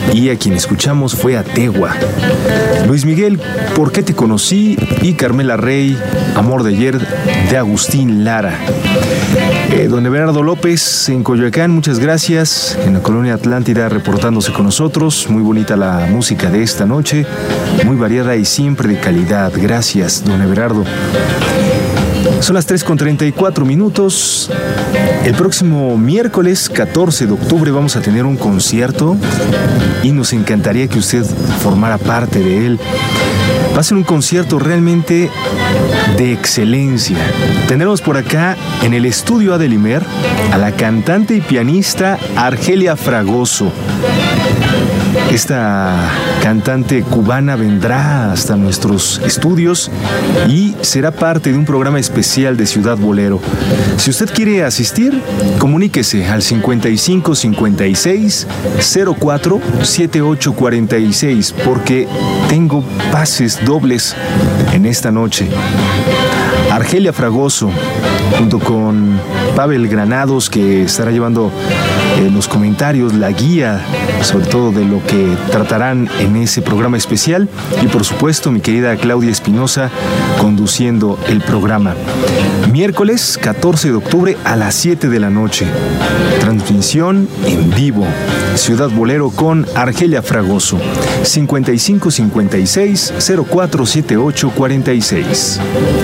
y a quien escuchamos fue a Tegua. Luis Miguel, ¿Por qué te conocí? Y Carmela Rey, Amor de ayer, de Agustín Lara. Don Everardo López en Coyoacán, muchas gracias, en la colonia Atlántida reportándose con nosotros. Muy bonita la música de esta noche, muy variada y siempre de calidad. Gracias, don Everardo. Son las 3:34. El próximo miércoles 14 de octubre vamos a tener un concierto y nos encantaría que usted formara parte de él. Va a ser un concierto realmente de excelencia. Tendremos por acá en el estudio Adelimer a la cantante y pianista Argelia Fragoso. Esta cantante cubana vendrá hasta nuestros estudios y será parte de un programa especial de Ciudad Bolero. Si usted quiere asistir, comuníquese al 55 56 04 78 46 porque tengo pases dobles en esta noche. Argelia Fragoso, junto con Pavel Granados, que estará llevando los comentarios, la guía, sobre todo de lo que tratarán en ese programa especial, y por supuesto mi querida Claudia Espinosa conduciendo el programa. Miércoles 14 de octubre a las 7 de la noche. Transmisión en vivo. Ciudad Bolero con Argelia Fragoso. 55 56 04 78 46.